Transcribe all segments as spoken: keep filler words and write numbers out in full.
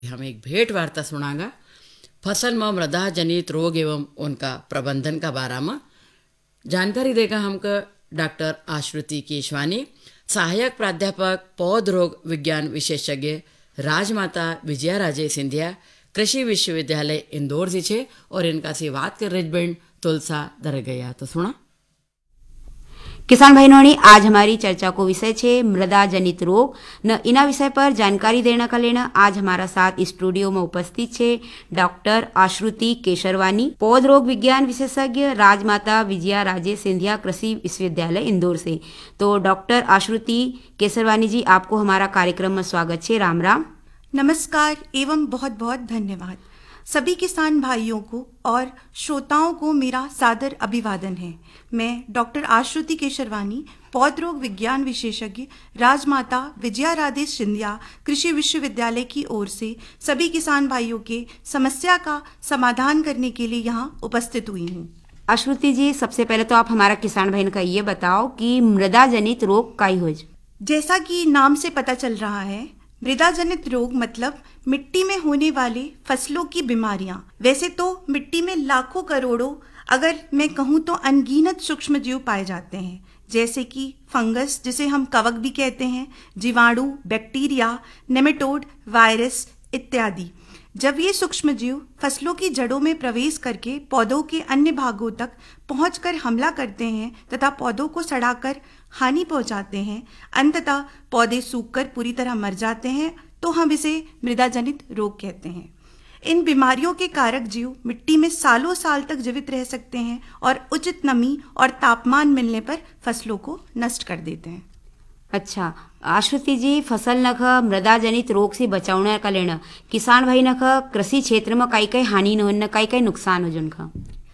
हम एक भेंट वार्ता सुनागा फसल में मृदा जनित रोग एवं उनका प्रबंधन का बारे में जानकारी देगा हमको डॉक्टर आश्रुति केशवानी, सहायक प्राध्यापक पौध रोग विज्ञान विशेषज्ञ राजमाता विजया राजे सिंधिया कृषि विश्वविद्यालय इंदौर जी छे और इनका से बात कर रजबेन तुलसा दर गया। तो सुना किसान भाई आज हमारी चर्चा को विषय छे मृदा जनित रोग न इना विषय पर जानकारी देने का लेना आज हमारा साथ स्टूडियो में उपस्थित छे डॉक्टर आश्रुति केशरवानी, पौध रोग विज्ञान विशेषज्ञ राजमाता विजया राजे सिंधिया कृषि विश्वविद्यालय इंदौर से। तो डॉक्टर आश्रुति केशरवानी जी, आपको हमारा कार्यक्रम में स्वागत छे। राम राम। नमस्कार एवं बहुत बहुत धन्यवाद। सभी किसान भाइयों को और श्रोताओं को मेरा सादर अभिवादन है। मैं डॉक्टर आश्रुति केशरवानी, पौध रोग विज्ञान विशेषज्ञ राजमाता विजया राजे सिंधिया कृषि विश्वविद्यालय की ओर से सभी किसान भाइयों के समस्या का समाधान करने के लिए यहाँ उपस्थित हुई हूँ। आश्रुति जी, सबसे पहले तो आप हमारा किसान भाई का ये बताओ कि मृदा जनित रोग काई हो। जैसा कि नाम से पता चल रहा है, मृदा जनित रोग मतलब मिट्टी में होने वाले फसलों की बीमारियां। वैसे तो मिट्टी में लाखों करोड़ों, अगर मैं कहूँ तो अनगिनत सूक्ष्म जीव पाए जाते हैं, जैसे कि फंगस जिसे हम कवक भी कहते हैं, जीवाणु, बैक्टीरिया, नेमेटोड, वायरस इत्यादि। जब ये सूक्ष्म जीव फसलों की जड़ों में प्रवेश करके पौधों के अन्य भागों तक पहुंचकर हमला करते हैं तथा पौधों को सड़ाकर हानि पहुंचाते हैं, अंततः पौधे सूखकर पूरी तरह मर जाते हैं, तो हम इसे मृदा जनित रोग कहते हैं। इन बीमारियों के कारक जीव मिट्टी में सालों साल तक जीवित रह सकते हैं और उचित नमी और तापमान मिलने पर फसलों को नष्ट कर देते हैं। अच्छा आश्रुति जी, फसल नख मृदा जनित रोग से बचाने का लेना किसान भाई नख कृषि क्षेत्र में कई कई हानि न हो, कई कई नुकसान हो जिनका।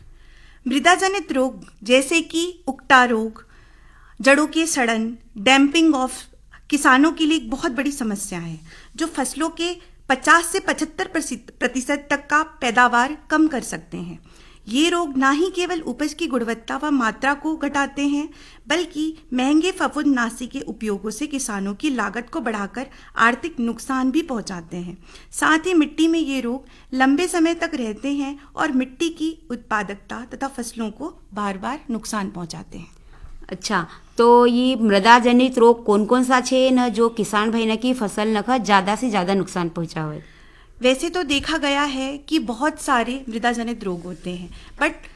मृदा जनित रोग जैसे कि उकटा रोग, जड़ों के सड़न, डैम्पिंग ऑफ किसानों के लिए एक बहुत बड़ी समस्या है, जो फसलों के पचास से पचहत्तर प्रतिशत तक का पैदावार कम कर सकते हैं। ये रोग ना ही केवल उपज की गुणवत्ता व मात्रा को घटाते हैं, बल्कि महंगे फफूंदनाशी के उपयोगों से किसानों की लागत को बढ़ाकर आर्थिक नुकसान भी पहुंचाते हैं। साथ ही मिट्टी में ये रोग लंबे समय तक रहते हैं और मिट्टी की उत्पादकता तथा फसलों को बार बार नुकसान पहुंचाते हैं। अच्छा, तो ये मृदा जनित रोग कौन कौन सा छे न जो किसान भाई न की फसल न ज्यादा से ज्यादा नुकसान पहुंचावे। वैसे तो देखा गया है कि बहुत सारे मृदा जनित रोग होते हैं, बट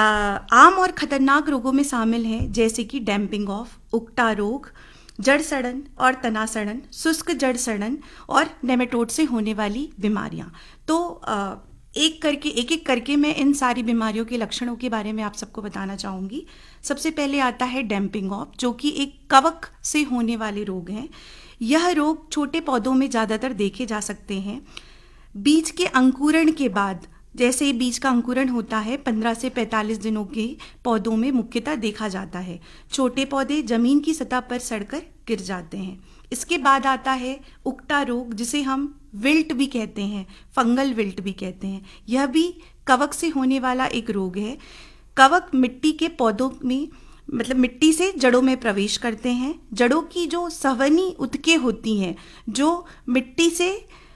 आम और खतरनाक रोगों में शामिल हैं जैसे कि डैम्पिंग ऑफ, उकटा रोग, जड़ सड़न और तना सड़न, शुष्क जड़ सड़न और नेमेटोड से होने वाली बीमारियां। तो आ, एक करके एक एक करके मैं इन सारी बीमारियों के लक्षणों के बारे में आप सबको बताना चाहूँगी। सबसे पहले आता है डैम्पिंग ऑफ, जो कि एक कवक से होने वाले रोग हैं। यह रोग छोटे पौधों में ज़्यादातर देखे जा सकते हैं। बीज के अंकुरण के बाद, जैसे बीज का अंकुरण होता है, पंद्रह से पैंतालीस दिनों के पौधों में मुख्यतः देखा जाता है। छोटे पौधे जमीन की सतह पर सड़कर गिर जाते हैं। इसके बाद आता है उकटा रोग, जिसे हम विल्ट भी कहते हैं, फंगल विल्ट भी कहते हैं। यह भी कवक से होने वाला एक रोग है। कवक मिट्टी के पौधों में मतलब मिट्टी से जड़ों में प्रवेश करते हैं। जड़ों की जो संवहनी ऊतकें होती हैं, जो मिट्टी से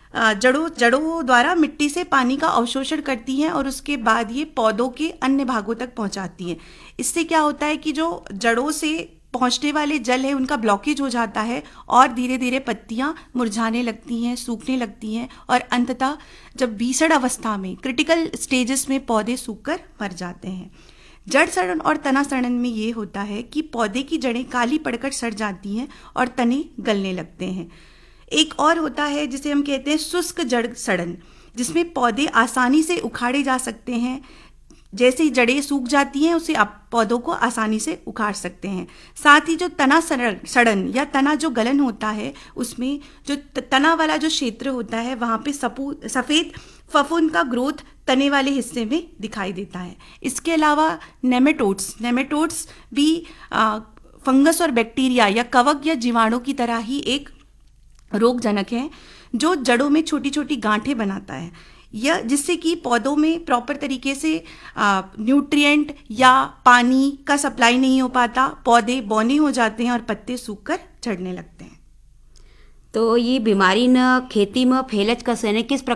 जड़ों जड़ों द्वारा मिट्टी से पानी का अवशोषण करती हैं और उसके बाद ये पौधों के अन्य भागों तक पहुंचाती हैं। इससे क्या होता है कि जो जड़ों से पहुंचने वाले जल है उनका ब्लॉकेज हो जाता है और धीरे धीरे पत्तियां मुरझाने लगती हैं, सूखने लगती हैं और अंततः जब भीषण अवस्था में, क्रिटिकल स्टेजेस में पौधे सूखकर मर जाते हैं। जड़ सड़न और तना सड़न में ये होता है कि पौधे की जड़ें काली पड़कर सड़ जाती हैं और तने गलने लगते हैं। एक और होता है जिसे हम कहते हैं शुष्क जड़ सड़न, जिसमें पौधे आसानी से उखाड़े जा सकते हैं। जैसे ही जड़ें सूख जाती हैं, उसे आप पौधों को आसानी से उखाड़ सकते हैं। साथ ही जो तना सड़न या तना जो गलन होता है, उसमें जो तना वाला जो क्षेत्र होता है, वहाँ पे सपू सफ़ेद फफूंद का ग्रोथ तने वाले हिस्से में दिखाई देता है। इसके अलावा नेमेटोड्स नेमेटोड्स भी आ, फंगस और बैक्टीरिया या कवक या जीवाणु की तरह ही एक रोगजनक है, जो जड़ों में छोटी छोटी गांठें बनाता है, यह जिससे कि पौधों में प्रॉपर तरीके से न्यूट्रिएंट या पानी का सप्लाई नहीं हो पाता, पौधे बौने हो जाते हैं और पत्ते सूखकर झड़ने लगते हैं। तो ये बीमारी न खेती में फैलच कसे ने किस